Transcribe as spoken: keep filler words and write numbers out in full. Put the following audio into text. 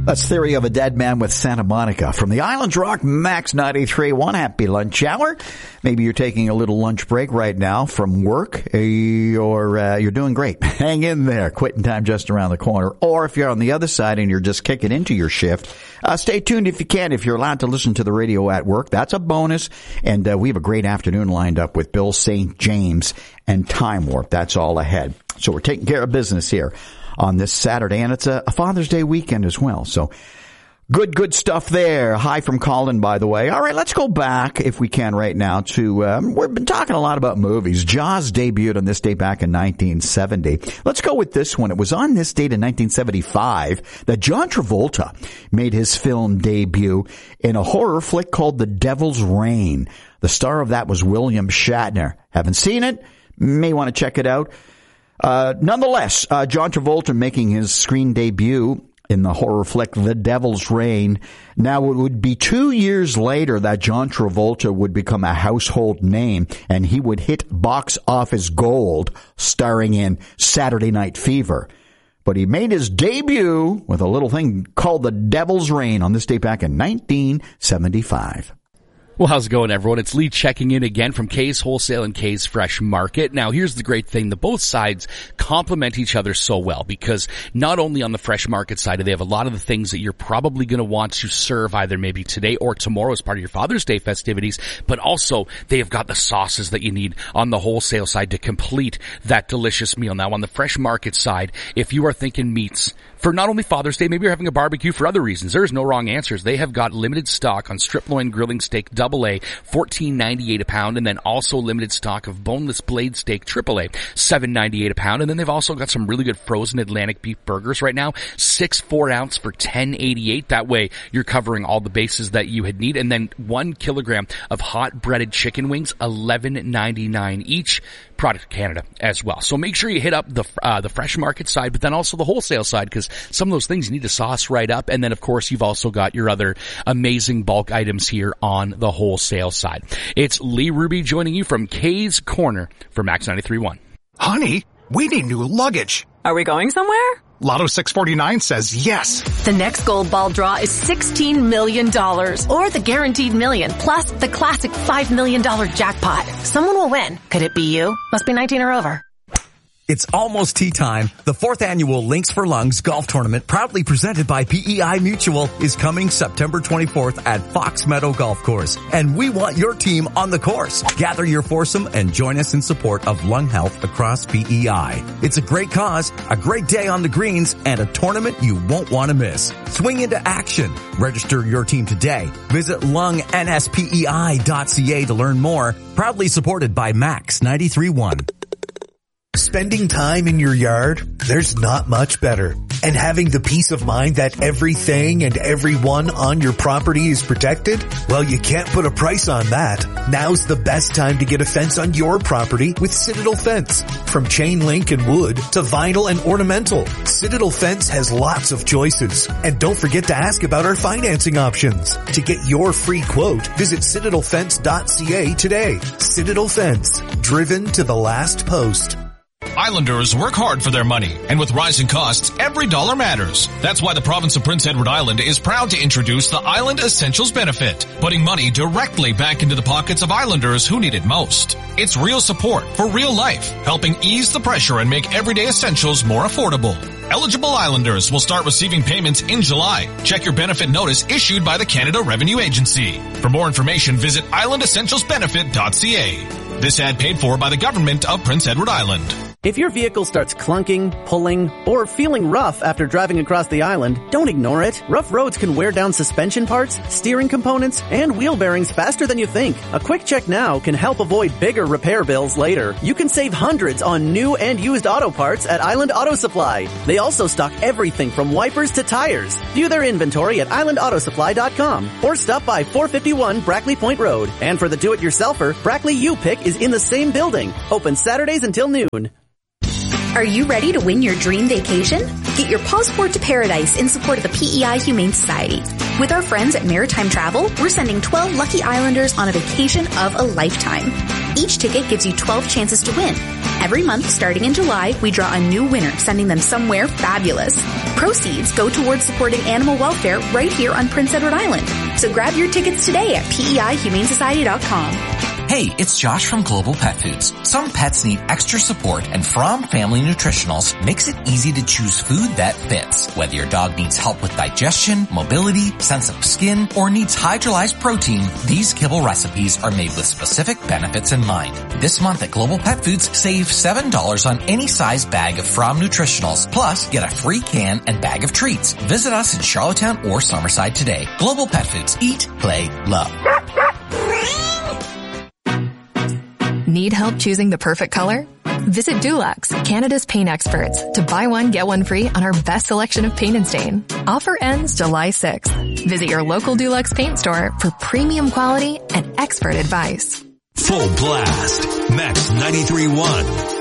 That's Theory of a Dead Man with Santa Monica. From the Islands Rock, Max ninety-three point one. Happy lunch hour. Maybe you're taking a little lunch break right now from work, or uh, you're doing great. Hang in there. Quitting time just around the corner. Or if you're on the other side and you're just kicking into your shift, uh, stay tuned if you can. If you're allowed to listen to the radio at work, that's a bonus. And uh, we have a great afternoon lined up with Bill Saint James and Time Warp. That's all ahead. So we're taking care of business here on this Saturday, and it's a, a Father's Day weekend as well. So good, good stuff there. Hi from Colin, by the way. All right, let's go back, if we can right now, to, um, we've been talking a lot about movies. Jaws debuted on this day back in nineteen seventy. Let's go with this one. It was on this date in nineteen seventy-five that John Travolta made his film debut in a horror flick called The Devil's Rain. The star of that was William Shatner. Haven't seen it? May want to check it out. Uh, nonetheless, uh, John Travolta making his screen debut in the horror flick The Devil's Rain. Now, it would be two years later that John Travolta would become a household name, and he would hit box office gold starring in Saturday Night Fever. But he made his debut with a little thing called The Devil's Rain on this day back in nineteen seventy-five. Well, how's it going, everyone? It's Lee checking in again from Kay's Wholesale and Kay's Fresh Market. Now, here's the great thing. The both sides complement each other so well because not only on the fresh market side, they have a lot of the things that you're probably going to want to serve either maybe today or tomorrow as part of your Father's Day festivities, but also they have got the sauces that you need on the wholesale side to complete that delicious meal. Now, on the fresh market side, if you are thinking meats for not only Father's Day, maybe you're having a barbecue for other reasons. There's no wrong answers. They have got limited stock on strip loin grilling steak double A, fourteen ninety-eight a pound, and then also limited stock of boneless blade steak triple A, seven ninety-eight a pound. And then they've also got some really good frozen Atlantic beef burgers right now, six four ounce for ten eighty-eight. That way you're covering all the bases that you would need. And then one kilogram of hot breaded chicken wings, eleven ninety-nine each. Product Canada as well. So make sure you hit up the uh, the fresh market side, but then also the wholesale side, because some of those things you need to sauce right up. And then, of course, you've also got your other amazing bulk items here on the wholesale side. It's Lee Ruby joining you from Kay's Corner for Max ninety-three point one. Honey, we need new luggage. Are we going somewhere? Lotto six forty-nine says yes. The next gold ball draw is sixteen million dollars, or the guaranteed million, plus the classic five million dollars jackpot. Someone will win. Could it be you? Must be nineteen or over. It's almost tea time. The fourth annual Links for Lungs golf tournament, proudly presented by P E I Mutual, is coming September twenty-fourth at Fox Meadow Golf Course. And we want your team on the course. Gather your foursome and join us in support of lung health across P E I. It's a great cause, a great day on the greens, and a tournament you won't want to miss. Swing into action. Register your team today. Visit lung n s p e i dot c a to learn more. Proudly supported by Max ninety-three point one. Spending time in your yard, there's not much better. And having the peace of mind that everything and everyone on your property is protected? Well, you can't put a price on that. Now's the best time to get a fence on your property with Citadel Fence. From chain link and wood to vinyl and ornamental, Citadel Fence has lots of choices. And don't forget to ask about our financing options. To get your free quote, visit citadel fence dot c a today. Citadel Fence, driven to the last post. Islanders work hard for their money, and with rising costs, every dollar matters. That's why the province of Prince Edward Island is proud to introduce the Island Essentials Benefit, putting money directly back into the pockets of Islanders who need it most. It's real support for real life, helping ease the pressure and make everyday essentials more affordable. Eligible Islanders will start receiving payments in July. Check your benefit notice issued by the Canada Revenue Agency. For more information, visit island essentials benefit dot c a. This ad paid for by the government of Prince Edward Island. If your vehicle starts clunking, pulling, or feeling rough after driving across the island, don't ignore it. Rough roads can wear down suspension parts, steering components, and wheel bearings faster than you think. A quick check now can help avoid bigger repair bills later. You can save hundreds on new and used auto parts at Island Auto Supply. They also stock everything from wipers to tires. View their inventory at island auto supply dot com or stop by four fifty-one Brackley Point Road. And for the do-it-yourselfer, Brackley U-Pick is in the same building. Open Saturdays until noon. Are you ready to win your dream vacation? Get your passport to paradise in support of the P E I Humane Society. With our friends at Maritime Travel, we're sending twelve lucky islanders on a vacation of a lifetime. Each ticket gives you twelve chances to win. Every month, starting in July, we draw a new winner, sending them somewhere fabulous. Proceeds go towards supporting animal welfare right here on Prince Edward Island. So grab your tickets today at P E I humane society dot com. Hey, it's Josh from Global Pet Foods. Some pets need extra support, and Fromm Family Nutritionals makes it easy to choose food that fits. Whether your dog needs help with digestion, mobility, sensitive skin, or needs hydrolyzed protein, these kibble recipes are made with specific benefits in mind. This month at Global Pet Foods, save seven dollars on any size bag of Fromm Nutritionals, plus get a free can and bag of treats. Visit us in Charlottetown or Summerside today. Global Pet Foods. Eat, play, love. Need help choosing the perfect color? Visit Dulux, Canada's paint experts, to buy one, get one free on our best selection of paint and stain. Offer ends July sixth. Visit your local Dulux paint store for premium quality and expert advice. Full blast. Max ninety-three point one.